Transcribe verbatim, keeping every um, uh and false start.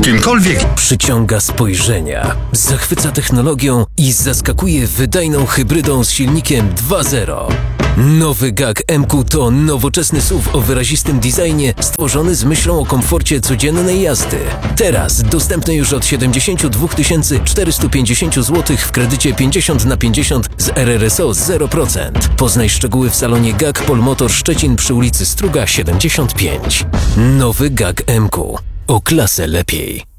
kimkolwiek. Przyciąga spojrzenia, zachwyca technologią i zaskakuje wydajną hybrydą z silnikiem dwa zero. Nowy G A G M Q to nowoczesny S U V o wyrazistym designie stworzony z myślą o komforcie codziennej jazdy. Teraz dostępny już od siedemdziesiąt dwa tysiące czterysta pięćdziesiąt złotych w kredycie pięćdziesiąt na pięćdziesiąt z R R S O zero procent. Poznaj szczegóły w salonie G A G Polmotor Szczecin przy ulicy Struga siedemdziesiąt pięć. Nowy G A G M Q. O klasę lepiej.